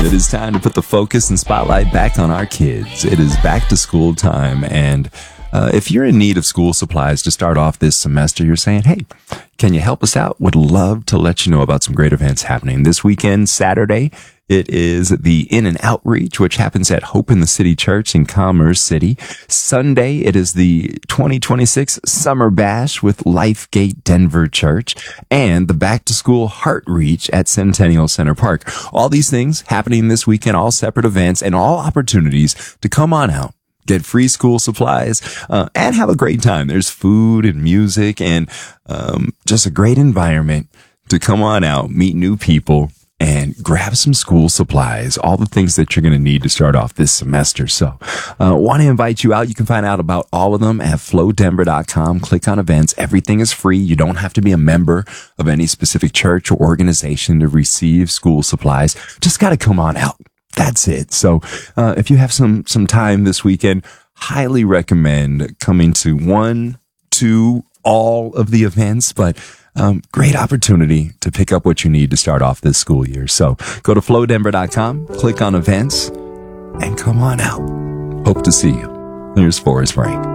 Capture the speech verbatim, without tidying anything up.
It is time to put the focus and spotlight back on our kids. It is back to school time, and uh, if you're in need of school supplies to start off this semester, you're saying, hey, can you help us out? Would love to let you know about some great events happening this weekend. Saturday, it is the In and Outreach, which happens at Hope in the City Church in Commerce City. Sunday, it is the twenty twenty-six Summer Bash with Lifegate Denver Church and the Back to School Heart Reach at Centennial Center Park. All these things happening this weekend, all separate events and all opportunities to come on out, get free school supplies, uh, and have a great time. There's food and music and um, just a great environment to come on out, meet new people, and grab some school supplies, all the things that you're going to need to start off this semester. So uh, want to invite you out. You can find out about all of them at flow denver dot com. Click on events. Everything is free. You don't have to be a member of any specific church or organization to receive school supplies. Just got to come on out. That's it. So uh, if you have some some time this weekend, highly recommend coming to one, two, all of the events, but Um, great opportunity to pick up what you need to start off this school year. So go to flow denver dot com, click on events, and come on out. Hope to see you. Here's Forrest Frank.